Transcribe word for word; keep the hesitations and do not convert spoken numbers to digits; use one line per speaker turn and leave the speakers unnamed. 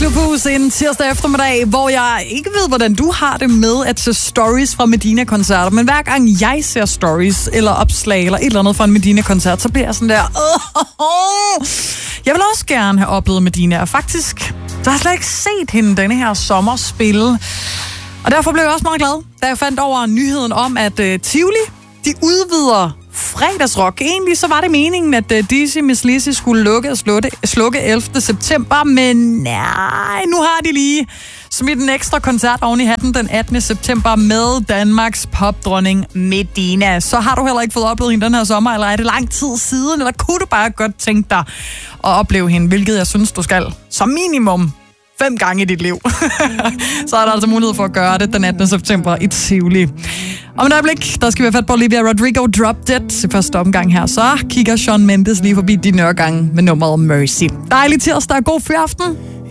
Octopus en tirsdag eftermiddag, hvor jeg ikke ved, hvordan du har det med at se stories fra Medina-koncerter, men hver gang jeg ser stories eller opslag eller et eller andet fra en Medina-koncert, så bliver jeg sådan der, oh, jeg vil også gerne have oplevet Medina, og faktisk, så har jeg slet ikke set hende denne her sommer spille. Og derfor blev jeg også meget glad, da jeg fandt over nyheden om, at uh, Tivoli, de udvider fredagsrock. Egentlig så var det meningen, at uh, Dizzy Miss Lizzy skulle lukke og slukke, slukke ellevte september, men nej, nu har de lige smidt en ekstra koncert oven i hatten den attende september med Danmarks popdronning Medina. Så har du heller ikke fået oplevet hende den her sommer, eller er det lang tid siden, eller kunne du bare godt tænke dig at opleve hende, hvilket jeg synes, du skal som minimum fem gange i dit liv. Så er der altså mulighed for at gøre det den attende september i Tivoli. Om et øjeblik, der skal vi have fat på Olivia Rodrigo Drop Dead i første omgang her. Så kigger Shawn Mendes lige forbi din øregang med nummeret Mercy. Dejlig tirsdag og god fyraften.